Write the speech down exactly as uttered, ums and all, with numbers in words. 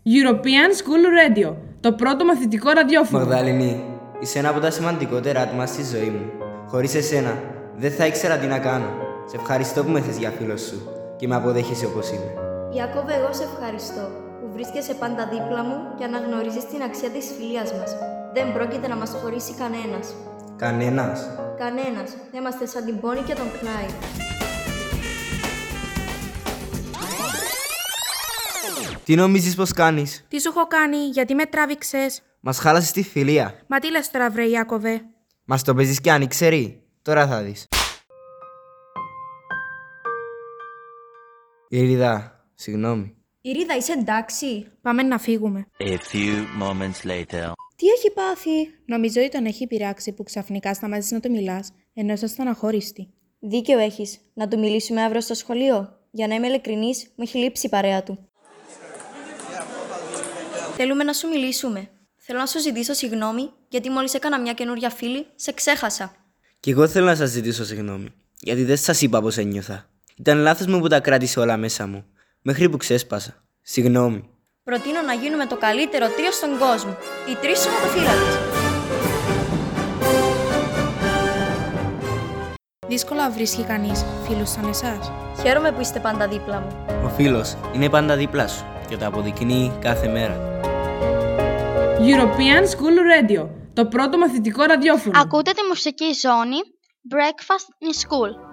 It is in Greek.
European School Radio, το πρώτο μαθητικό ραδιόφωνο. Μαγδαληνή, είσαι ένα από τα σημαντικότερα άτομα στη ζωή μου. Χωρίς εσένα, δεν θα ήξερα τι να κάνω. Σε ευχαριστώ που με θες για φίλος σου και με αποδέχεσαι όπως είμαι. Ιάκωβε, εγώ σε ευχαριστώ που βρίσκεσαι πάντα δίπλα μου και αναγνωρίζεις την αξία της φιλίας μας. Δεν πρόκειται να μας χωρίσει κανένας. Κανένας. Κανένας. Θα είμαστε σαν την Πόνη και τον Κλάιντ. Τι νομίζεις πως κάνεις? Τι σου έχω κάνει, γιατί με τράβηξες? Μας χάλασες τη φιλία. Μα τι λες τώρα, βρε Ιάκωβε? Μας το παίζεις κι ανήξερη. Τώρα θα δεις. Ειρίδα, συγγνώμη. Ειρίδα, είσαι εντάξει? Πάμε να φύγουμε. A few moments later. Τι έχει πάθει? Νομίζω ότι τον έχει πειράξει που ξαφνικά σταμάτησε να του μιλάς, ενώ ήσασταν αχώριστοι. Δίκαιο έχεις. Να του μιλήσουμε αύριο στο σχολείο. Για να είμαι ειλικρινής, μου έχει λείψει η παρέα του. Θέλουμε να σου μιλήσουμε. Θέλω να σου ζητήσω συγγνώμη, γιατί μόλις έκανα μια καινούρια φίλη, σε ξέχασα. Κι εγώ θέλω να σας ζητήσω συγγνώμη, γιατί δεν σας είπα πως ένιωθα. Ήταν λάθος μου που τα κράτησε όλα μέσα μου, μέχρι που ξέσπασα. Συγγνώμη. Προτείνω να γίνουμε το καλύτερο τρίο στον κόσμο. Οι τρεις σωματοφύλακες. Δύσκολα βρίσκει κανείς φίλους σαν εσάς. Χαίρομαι που είστε πάντα δίπλα μου. Ο φίλος είναι πάντα δίπλα σου και το αποδεικνύει κάθε μέρα. European School Radio, το πρώτο μαθητικό ραδιόφωνο. Ακούτε τη μουσική ζώνη Breakfast in School.